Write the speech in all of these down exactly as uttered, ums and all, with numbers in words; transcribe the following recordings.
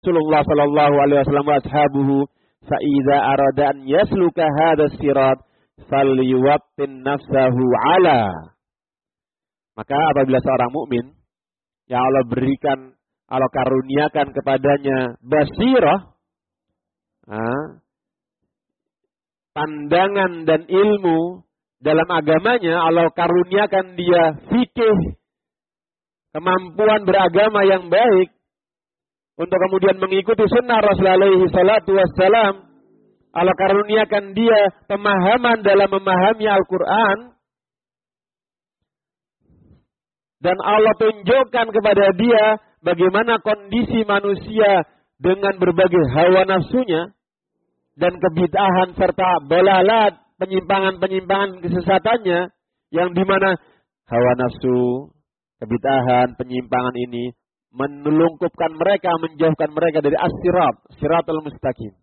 Rasulullah sallallahu alaihi wasallam wa ashabuhu fa idza arada an yasluka hadha sirat falyuwattin nafsahu ala. Maka apabila seorang mukmin yang Allah berikan, Allah karuniakan kepadanya basirah, nah, pandangan dan ilmu dalam agamanya, Allah karuniakan dia fikih, kemampuan beragama yang baik, untuk kemudian mengikuti sunnah Rasulullah alaihi salatu wassalam. Allah karuniakan dia pemahaman dalam memahami Al-Quran. Dan Allah tunjukkan kepada dia bagaimana kondisi manusia dengan berbagai hawa nafsunya dan kebid'ahan serta balalat, penyimpangan-penyimpangan kesesatannya, yang dimana hawa nafsu, kebid'ahan, penyimpangan ini menelungkupkan mereka, menjauhkan mereka dari as-sirat, siratul mustaqim.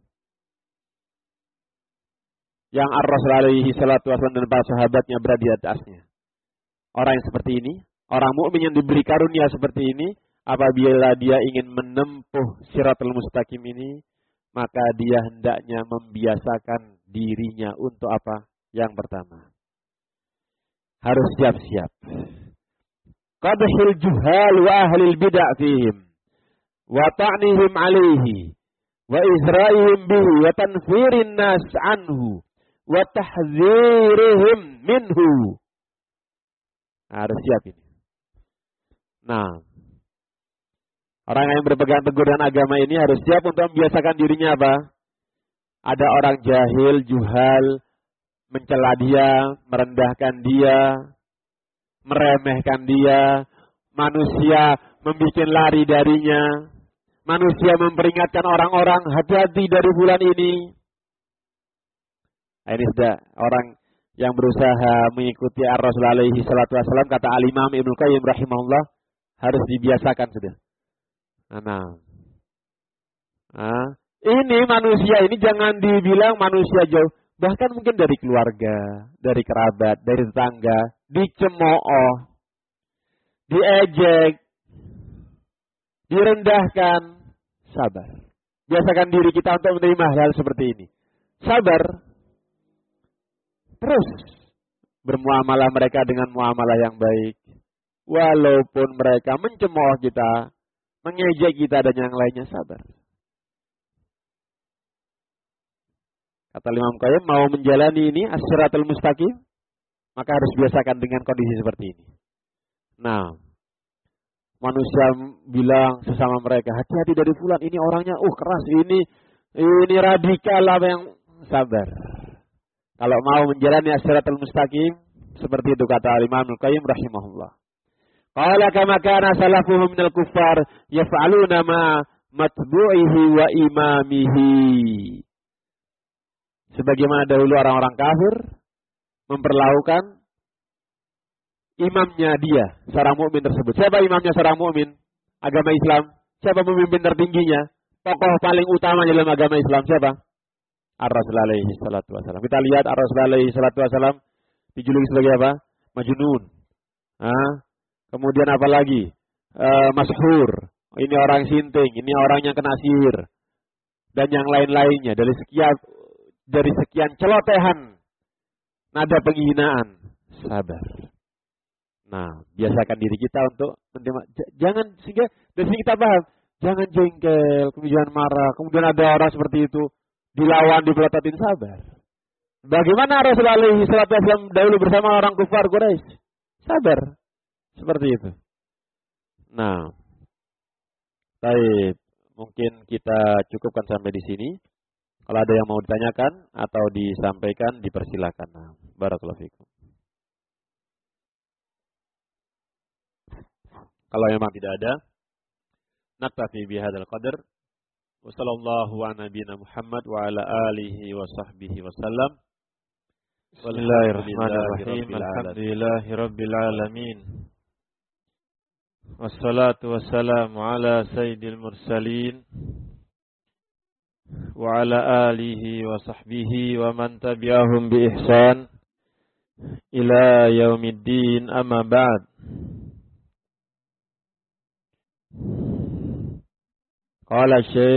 Yang Ar-Rasul alaihi salatu wasallam dan para sahabatnya berada di atasnya. Orang yang seperti ini, orang mukmin yang diberi karunia seperti ini, apabila dia ingin menempuh siratul mustaqim ini, maka dia hendaknya membiasakan dirinya untuk apa? Yang pertama, harus siap-siap. Qadhil juhal wa ahlil bid'ah fihim wa ta'nihim alaihi wa izra'ihim bihi wa tanfirin nas anhu wa tahdzirihim minhu. Harus siap ini. Nah, orang yang berpegang teguh dengan agama ini harus siap untuk membiasakan dirinya apa? Ada orang jahil, juhal, mencela dia, merendahkan dia, meremehkan dia, manusia membuat lari darinya, manusia memperingatkan orang-orang hati-hati dari bulan ini. Nah, ini sudah orang yang berusaha mengikuti Ar-Rasul alaihi salatu wasallam, kata Al-Imam Ibnu Qayyim rahimahullah, harus dibiasakan sudah. Nah, nah, ini manusia ini jangan dibilang manusia jauh, bahkan mungkin dari keluarga, dari kerabat, dari tetangga, dicemooh, diejek, direndahkan, sabar. Biasakan diri kita untuk menerima hal seperti ini. Sabar. Terus bermuamalah mereka dengan muamalah yang baik. Walaupun mereka mencemooh kita, mengejek kita dan yang lainnya, sabar. Kata Imam Qayyim, mau menjalani ini as-siratul mustaqim, maka harus biasakan dengan kondisi seperti ini. Nah, manusia bilang sesama mereka, hati-hati dari fulan, ini orangnya uh keras, ini ini radikal, apa yang, sabar. Kalau mau menjalani as-siratul mustaqim, seperti itu kata Imam Al-Qayyim rahimahullah. Qala kama kana salafuhum minal kuffar yaf'aluna ma matbu'ihi wa imamihi. Sebagaimana dahulu orang-orang kafir memperlakukan imamnya dia, seorang mukmin tersebut. Siapa imamnya seorang mukmin? Agama Islam. Siapa pemimpin tertingginya? Tokoh paling utama dalam agama Islam siapa? Ar-Rasul alaihi salatu wasallam. Kita lihat Ar-Rasul alaihi salatu wasallam dijuluki sebagai apa? Majnun. Ah, kemudian apa lagi? E, Mashhur. Ini orang sinting, ini orang yang kena sihir. Dan yang lain-lainnya dari sekian dari sekian celotehan, nada penghinaan. Sabar. Nah, biasakan diri kita untuk menerima. Jangan, sehingga dari sini kita paham, jangan jengkel, kemudian marah, kemudian ada orang seperti itu dilawan, dipelototin, sabar. Bagaimana Rasulullah alaihi salatu wasallam dahulu bersama orang kufar Quraisy? Sabar. Seperti itu. Nah, baik, mungkin kita cukupkan sampai di sini. Kalau ada yang mau ditanyakan atau disampaikan, dipersilakan. Nah, barakallahu fikum. Kalau memang tidak ada, naktafi bihadzal qadar. Wa sallallahu ala nabiyyina Muhammad wa ala alihi wa sahbihi wasallam. Bismillahirrahmanirrahim. Alhamdulillahi rabbil alamin. Wassalatu wassalamu ala sayyidil mursalin wa ala alihi wa sahbihi wa man tabi'ahum bi ihsan ila yaumiddin, amma ba'd. Qala Syekh